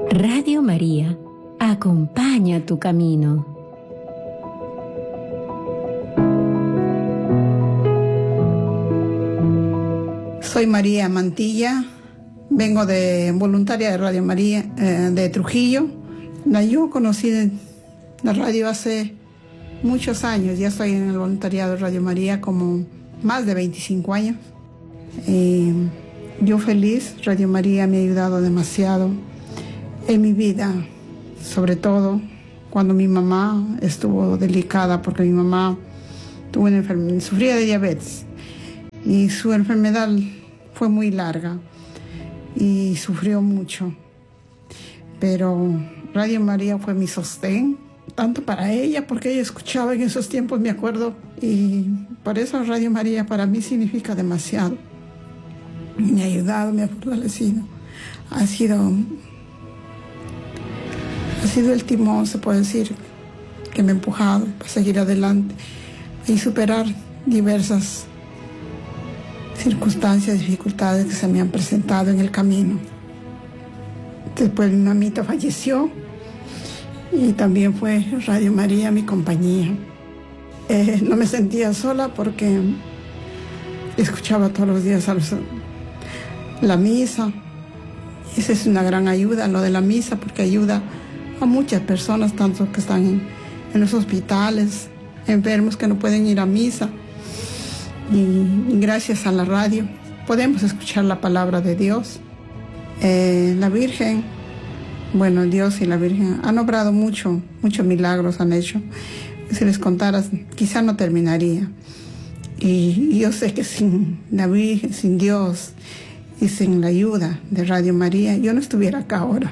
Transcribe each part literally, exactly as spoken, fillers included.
Radio María acompaña tu camino. Soy María Mantilla, vengo de voluntaria de Radio María eh, de Trujillo. Yo conocí la radio hace muchos años, ya estoy en el voluntariado de Radio María como más de veinticinco años. Eh, yo feliz, Radio María me ha ayudado demasiado en mi vida, sobre todo cuando mi mamá estuvo delicada, porque mi mamá tuvo una enfermedad, sufría de diabetes y su enfermedad fue muy larga y sufrió mucho. Pero Radio María fue mi sostén, tanto para ella, porque ella escuchaba en esos tiempos, me acuerdo, y por eso Radio María para mí significa demasiado. Me ha ayudado, me ha fortalecido. Ha sido, ha sido el timón, se puede decir, que me ha empujado para seguir adelante y superar diversas circunstancias, dificultades que se me han presentado en el camino. Después mi mamita falleció y también fue Radio María mi compañía. Eh, no me sentía sola porque escuchaba todos los días a los, la misa. Esa es una gran ayuda, lo de la misa, porque ayuda a muchas personas, tanto que están en, en los hospitales, enfermos que no pueden ir a misa. Y gracias a la radio podemos escuchar la palabra de Dios. Eh, la Virgen, bueno, Dios y la Virgen han obrado mucho, muchos milagros han hecho. Si les contara, quizá no terminaría. Y, y yo sé que sin la Virgen, sin Dios y sin la ayuda de Radio María, yo no estuviera acá ahora.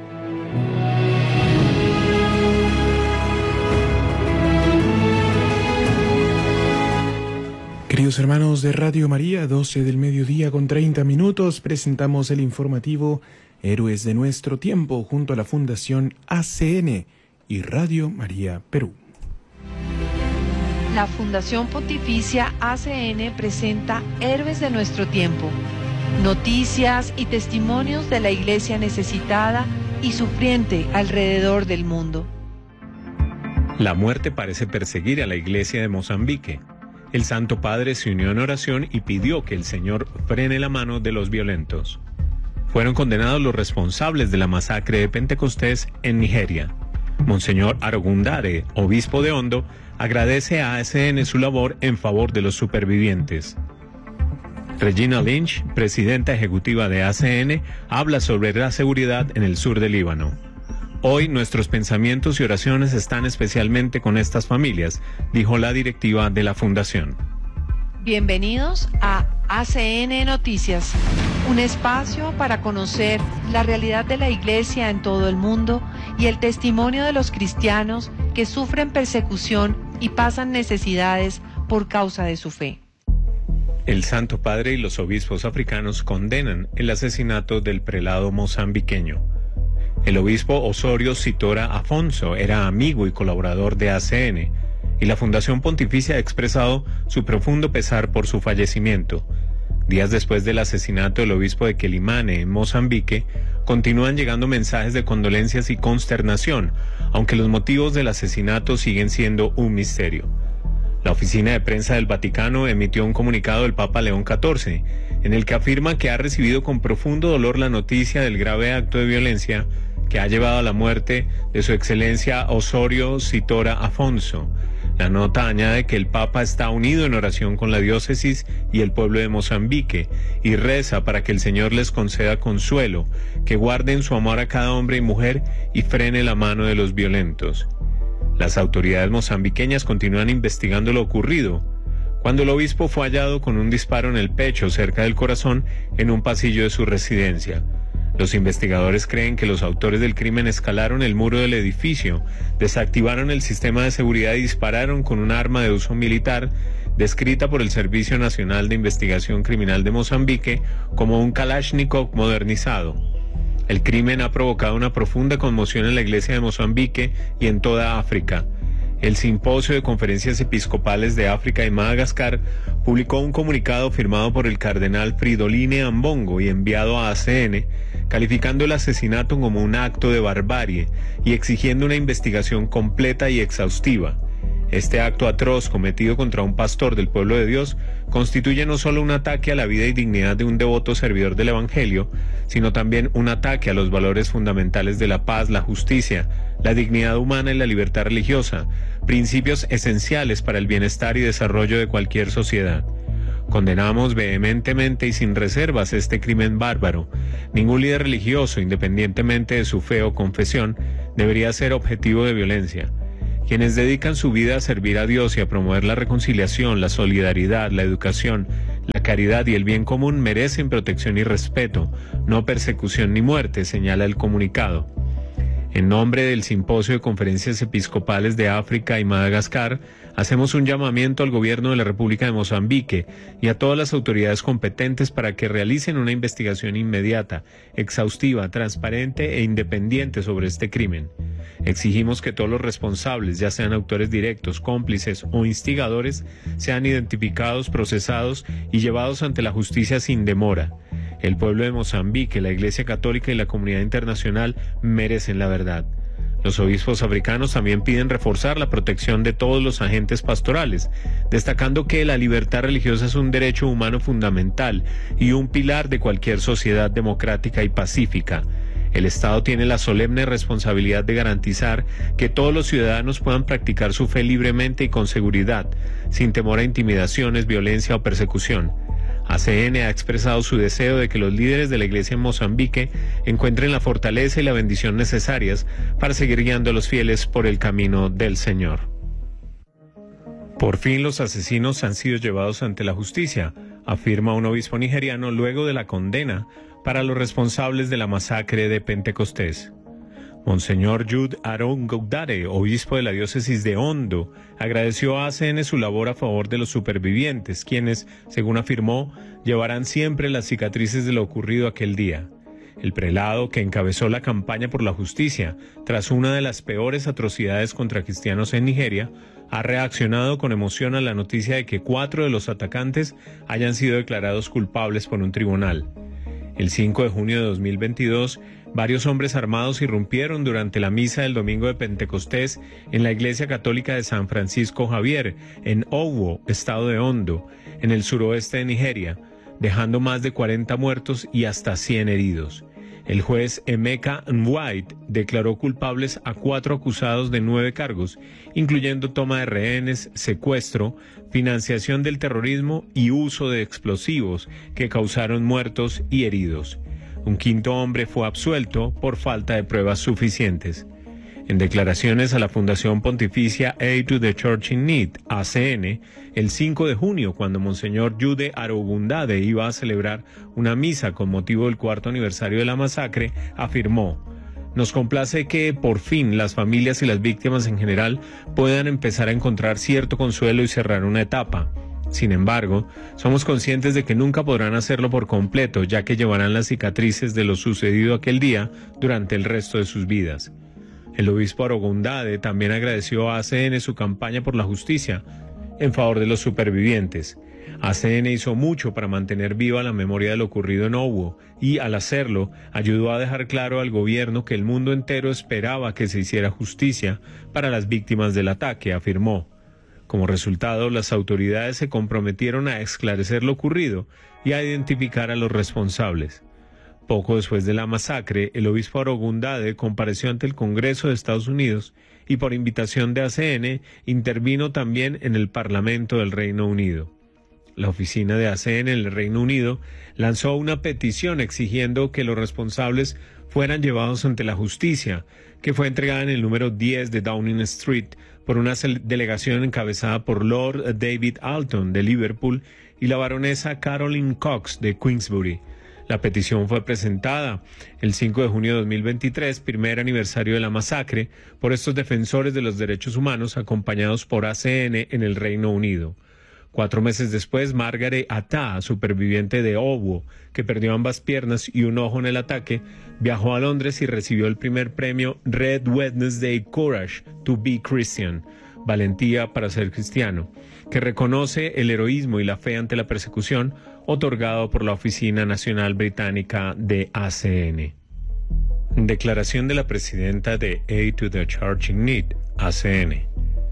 Queridos hermanos de Radio María, doce del mediodía con treinta minutos, presentamos el informativo Héroes de Nuestro Tiempo junto a la Fundación A C N y Radio María Perú. La Fundación Pontificia A C N presenta Héroes de Nuestro Tiempo, noticias y testimonios de la Iglesia necesitada y sufriente alrededor del mundo. La muerte parece perseguir a la Iglesia de Mozambique. El Santo Padre se unió en oración y pidió que el Señor frene la mano de los violentos. Fueron condenados los responsables de la masacre de Pentecostés en Nigeria. Monseñor Arogundare, obispo de Ondo, agradece a A C N su labor en favor de los supervivientes. Regina Lynch, presidenta ejecutiva de A C N, habla sobre la seguridad en el sur del Líbano. Hoy nuestros pensamientos y oraciones están especialmente con estas familias, dijo la directiva de la Fundación. Bienvenidos a A C N Noticias, un espacio para conocer la realidad de la Iglesia en todo el mundo y el testimonio de los cristianos que sufren persecución y pasan necesidades por causa de su fe. El Santo Padre y los obispos africanos condenan el asesinato del prelado mozambiqueño. El obispo Osorio Sitora Afonso era amigo y colaborador de A C N, y la Fundación Pontificia ha expresado su profundo pesar por su fallecimiento. Días después del asesinato del obispo de Quelimane, en Mozambique, continúan llegando mensajes de condolencias y consternación, aunque los motivos del asesinato siguen siendo un misterio. La oficina de prensa del Vaticano emitió un comunicado del Papa León catorce, en el que afirma que ha recibido con profundo dolor la noticia del grave acto de violencia que ha llevado a la muerte de su excelencia Osorio Sitora Afonso. La nota añade que el Papa está unido en oración con la diócesis y el pueblo de Mozambique y reza para que el Señor les conceda consuelo, que guarden su amor a cada hombre y mujer y frene la mano de los violentos. Las autoridades mozambiqueñas continúan investigando lo ocurrido, cuando el obispo fue hallado con un disparo en el pecho cerca del corazón en un pasillo de su residencia. Los investigadores creen que los autores del crimen escalaron el muro del edificio, desactivaron el sistema de seguridad y dispararon con un arma de uso militar descrita por el Servicio Nacional de Investigación Criminal de Mozambique como un Kalashnikov modernizado. El crimen ha provocado una profunda conmoción en la Iglesia de Mozambique y en toda África. el Simposio de Conferencias Episcopales de África y Madagascar publicó un comunicado firmado por el cardenal Fridolin Ambongo y enviado a A C N, calificando el asesinato como un acto de barbarie y exigiendo una investigación completa y exhaustiva. Este acto atroz cometido contra un pastor del pueblo de Dios constituye no solo un ataque a la vida y dignidad de un devoto servidor del Evangelio, sino también un ataque a los valores fundamentales de la paz, la justicia, la dignidad humana y la libertad religiosa, principios esenciales para el bienestar y desarrollo de cualquier sociedad. Condenamos vehementemente y sin reservas este crimen bárbaro. Ningún líder religioso, independientemente de su fe o confesión, debería ser objetivo de violencia. Quienes dedican su vida a servir a Dios y a promover la reconciliación, la solidaridad, la educación, la caridad y el bien común merecen protección y respeto, no persecución ni muerte, señala el comunicado. En nombre del Simposio de Conferencias Episcopales de África y Madagascar, hacemos un llamamiento al gobierno de la República de Mozambique y a todas las autoridades competentes para que realicen una investigación inmediata, exhaustiva, transparente e independiente sobre este crimen. Exigimos que todos los responsables, ya sean autores directos, cómplices o instigadores, sean identificados, procesados y llevados ante la justicia sin demora. El pueblo de Mozambique, la Iglesia Católica y la comunidad internacional merecen la verdad. Los obispos africanos también piden reforzar la protección de todos los agentes pastorales, destacando que la libertad religiosa es un derecho humano fundamental y un pilar de cualquier sociedad democrática y pacífica. El Estado tiene la solemne responsabilidad de garantizar que todos los ciudadanos puedan practicar su fe libremente y con seguridad, sin temor a intimidaciones, violencia o persecución. A C N ha expresado su deseo de que los líderes de la Iglesia en Mozambique encuentren la fortaleza y la bendición necesarias para seguir guiando a los fieles por el camino del Señor. Por fin los asesinos han sido llevados ante la justicia, afirma un obispo nigeriano luego de la condena para los responsables de la masacre de Pentecostés. Monseñor Jude Arongoudare, obispo de la diócesis de Ondo, agradeció a A C N su labor a favor de los supervivientes, quienes, según afirmó, llevarán siempre las cicatrices de lo ocurrido aquel día. El prelado, que encabezó la campaña por la justicia tras una de las peores atrocidades contra cristianos en Nigeria, ha reaccionado con emoción a la noticia de que cuatro de los atacantes hayan sido declarados culpables por un tribunal. El cinco de junio de dos mil veintidós, varios hombres armados irrumpieron durante la misa del domingo de Pentecostés en la Iglesia Católica de San Francisco Javier, en Owo, estado de Ondo, en el suroeste de Nigeria, dejando más de cuarenta muertos y hasta cien heridos. El juez Emeka Nwite declaró culpables a cuatro acusados de nueve cargos, incluyendo toma de rehenes, secuestro, financiación del terrorismo y uso de explosivos que causaron muertos y heridos. Un quinto hombre fue absuelto por falta de pruebas suficientes. En declaraciones a la Fundación Pontificia Aid to the Church in Need, A C N, el cinco de junio, cuando Monseñor Jude Arongoudare iba a celebrar una misa con motivo del cuarto aniversario de la masacre, afirmó: "Nos complace que, por fin, las familias y las víctimas en general puedan empezar a encontrar cierto consuelo y cerrar una etapa. Sin embargo, somos conscientes de que nunca podrán hacerlo por completo, ya que llevarán las cicatrices de lo sucedido aquel día durante el resto de sus vidas". El obispo Arongoudare también agradeció a A C N su campaña por la justicia en favor de los supervivientes. A C N hizo mucho para mantener viva la memoria de lo ocurrido en Owo y, al hacerlo, ayudó a dejar claro al gobierno que el mundo entero esperaba que se hiciera justicia para las víctimas del ataque, afirmó. Como resultado, las autoridades se comprometieron a esclarecer lo ocurrido y a identificar a los responsables. Poco después de la masacre, el obispo Arongoudare compareció ante el Congreso de Estados Unidos y, por invitación de A C N, intervino también en el Parlamento del Reino Unido. La oficina de A C N en el Reino Unido lanzó una petición exigiendo que los responsables fueran llevados ante la justicia, que fue entregada en el número diez de Downing Street por una delegación encabezada por Lord David Alton de Liverpool y la baronesa Caroline Cox de Queensbury. La petición fue presentada el cinco de junio de dos mil veintitrés, primer aniversario de la masacre, por estos defensores de los derechos humanos acompañados por A C N en el Reino Unido. Cuatro meses después, Margaret Atta, superviviente de Owo, que perdió ambas piernas y un ojo en el ataque, viajó a Londres y recibió el primer premio Red Wednesday Courage to be Christian, Valentía para ser cristiano, que reconoce el heroísmo y la fe ante la persecución otorgado por la Oficina Nacional Británica de A C N. Declaración de la presidenta de Aid to the Church in Need, A C N.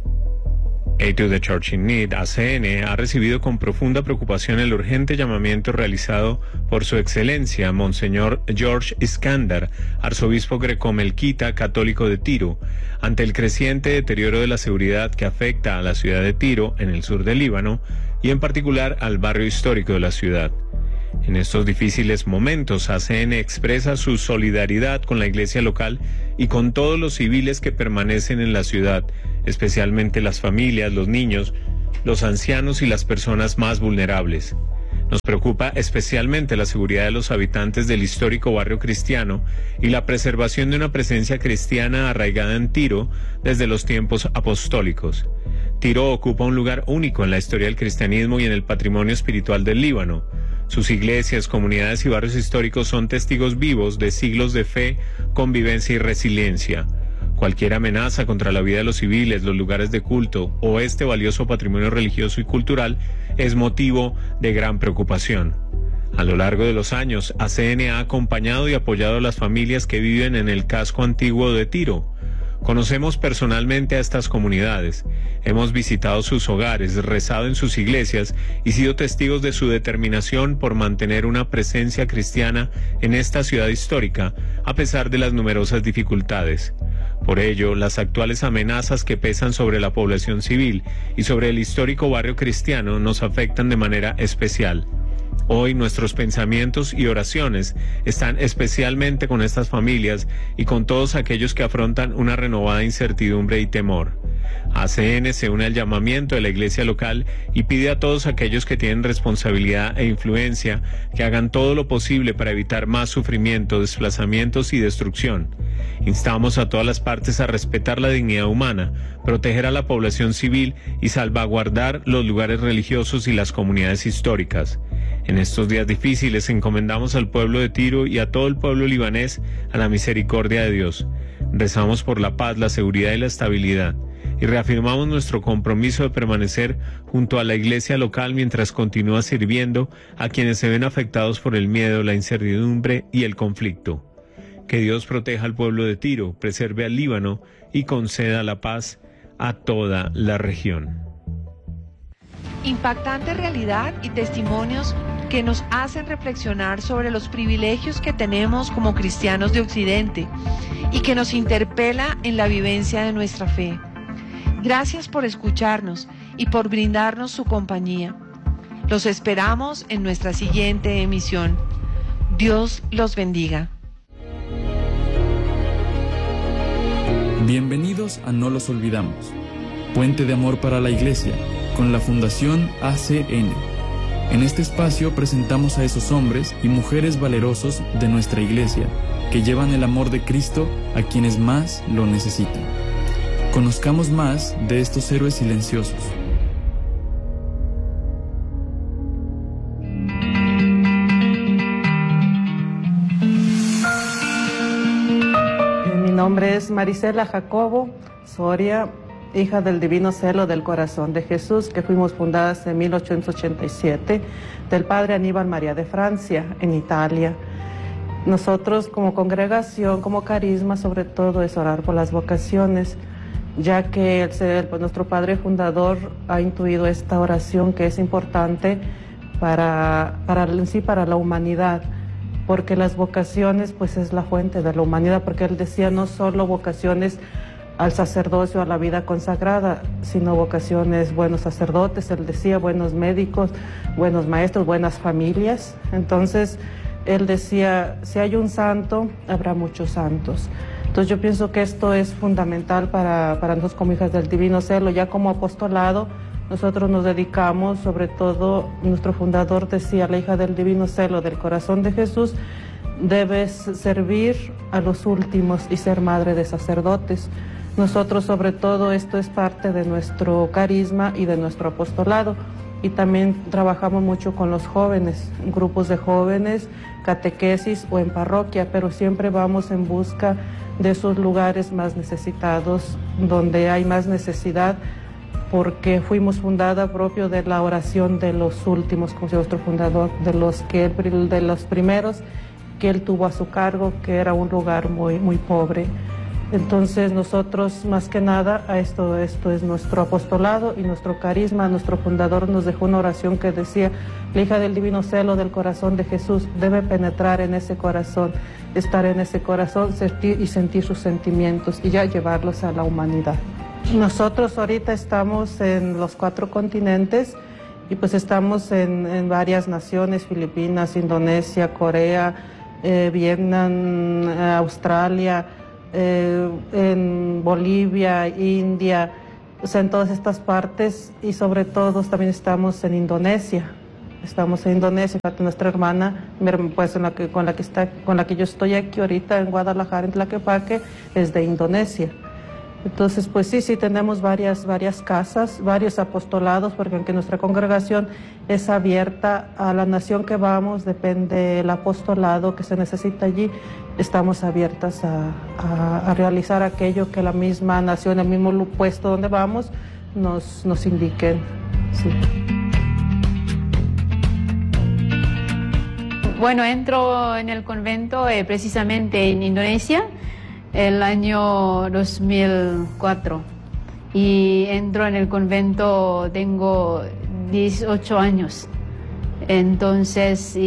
Aid to the Church in Need, A C N, ha recibido con profunda preocupación el urgente llamamiento realizado por su excelencia, Monseñor George Iskandar, arzobispo grecomelquita católico de Tiro, ante el creciente deterioro de la seguridad que afecta a la ciudad de Tiro, en el sur del Líbano, y en particular al barrio histórico de la ciudad. En estos difíciles momentos, A C N expresa su solidaridad con la iglesia local y con todos los civiles que permanecen en la ciudad, especialmente las familias, los niños, los ancianos y las personas más vulnerables. Nos preocupa especialmente la seguridad de los habitantes del histórico barrio cristiano y la preservación de una presencia cristiana arraigada en Tiro desde los tiempos apostólicos. Tiro ocupa un lugar único en la historia del cristianismo y en el patrimonio espiritual del Líbano. Sus iglesias, comunidades y barrios históricos son testigos vivos de siglos de fe, convivencia y resiliencia. Cualquier amenaza contra la vida de los civiles, los lugares de culto o este valioso patrimonio religioso y cultural es motivo de gran preocupación. A lo largo de los años, A C N ha acompañado y apoyado a las familias que viven en el casco antiguo de Tiro. Conocemos personalmente a estas comunidades, hemos visitado sus hogares, rezado en sus iglesias y sido testigos de su determinación por mantener una presencia cristiana en esta ciudad histórica, a pesar de las numerosas dificultades. Por ello, las actuales amenazas que pesan sobre la población civil y sobre el histórico barrio cristiano nos afectan de manera especial. Hoy nuestros pensamientos y oraciones están especialmente con estas familias y con todos aquellos que afrontan una renovada incertidumbre y temor. A C N se une al llamamiento de la iglesia local y pide a todos aquellos que tienen responsabilidad e influencia que hagan todo lo posible para evitar más sufrimiento, desplazamientos y destrucción. Instamos a todas las partes a respetar la dignidad humana, proteger a la población civil y salvaguardar los lugares religiosos y las comunidades históricas. En estos días difíciles encomendamos al pueblo de Tiro y a todo el pueblo libanés a la misericordia de Dios. Rezamos por la paz, la seguridad y la estabilidad y reafirmamos nuestro compromiso de permanecer junto a la iglesia local mientras continúa sirviendo a quienes se ven afectados por el miedo, la incertidumbre y el conflicto. Que Dios proteja al pueblo de Tiro, preserve al Líbano y conceda la paz a toda la región. Impactante realidad y testimonios que nos hacen reflexionar sobre los privilegios que tenemos como cristianos de Occidente y que nos interpela en la vivencia de nuestra fe. Gracias por escucharnos y por brindarnos su compañía. Los esperamos en nuestra siguiente emisión. Dios los bendiga. Bienvenidos a No los olvidamos, puente de amor para la Iglesia, con la Fundación A C N. En este espacio presentamos a esos hombres y mujeres valerosos de nuestra Iglesia, que llevan el amor de Cristo a quienes más lo necesitan. Conozcamos más de estos héroes silenciosos. Mi nombre es Marisela Jacobo Soria, hija del Divino Celo del Corazón de Jesús, que fuimos fundadas en mil ochocientos ochenta y siete, del Padre Aníbal María de Francia, en Italia. Nosotros como congregación, como carisma, sobre todo es orar por las vocaciones, ya que el, el, pues, nuestro Padre Fundador ha intuido esta oración que es importante para, para, en sí, para la humanidad, porque las vocaciones pues es la fuente de la humanidad, porque él decía no solo vocaciones al sacerdocio, a la vida consagrada, sino vocaciones, buenos sacerdotes, él decía buenos médicos, buenos maestros, buenas familias. Entonces él decía, si hay un santo, habrá muchos santos. Entonces yo pienso que esto es fundamental para, para nosotros como hijas del Divino Celo. Ya como apostolado, nosotros nos dedicamos, sobre todo, nuestro fundador decía, la hija del Divino Celo del Corazón de Jesús, debes servir a los últimos y ser madre de sacerdotes. Nosotros, sobre todo, esto es parte de nuestro carisma y de nuestro apostolado. Y también trabajamos mucho con los jóvenes, grupos de jóvenes, catequesis o en parroquia, pero siempre vamos en busca de esos lugares más necesitados donde hay más necesidad, porque fuimos fundada propio de la oración de los últimos, como nuestro fundador, de los, que, de los primeros que él tuvo a su cargo, que era un lugar muy, muy pobre. Entonces nosotros, más que nada, a esto, esto es nuestro apostolado y nuestro carisma. Nuestro fundador nos dejó una oración que decía: la hija del divino celo del corazón de Jesús debe penetrar en ese corazón, estar en ese corazón, sentir y sentir sus sentimientos y ya llevarlos a la humanidad. Nosotros ahorita estamos en los cuatro continentes y pues estamos en, en varias naciones: Filipinas, Indonesia, Corea, eh, Vietnam, eh, Australia, Eh, en Bolivia, India, o sea, en todas estas partes, y sobre todo también estamos en Indonesia. Estamos en Indonesia, nuestra hermana, pues en la que, con la que está, con la que yo estoy aquí ahorita en Guadalajara, en Tlaquepaque, es de Indonesia. Entonces, pues sí, sí tenemos varias, varias casas, varios apostolados, porque aunque nuestra congregación es abierta a la nación que vamos, depende del apostolado que se necesita allí, estamos abiertas a, a, a realizar aquello que la misma nación, el mismo puesto donde vamos, nos, nos indiquen. Sí. Bueno, entro en el convento eh, precisamente en Indonesia el año dos mil cuatro y entro en el convento, tengo dieciocho años, entonces